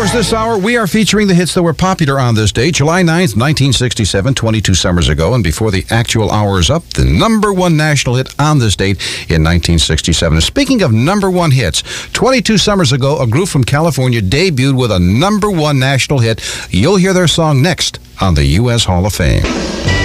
Stars this hour, we are featuring the hits that were popular on this date, July 9th, 1967, 22 summers ago. And before the actual hour is up, the number one national hit on this date in 1967. And speaking of number one hits, 22 summers ago, a group from California debuted with a number one national hit. You'll hear their song next on the U.S. Hall of Fame.